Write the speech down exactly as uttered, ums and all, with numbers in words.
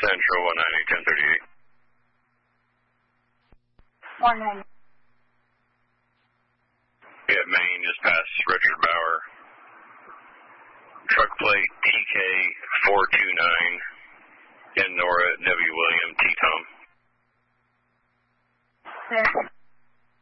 Central, one ninety, ten thirty-eight. one ninety. Yeah, Maine, just past Richard Bauer. Truck plate T K four two nine. N Nora W William T Tom. There.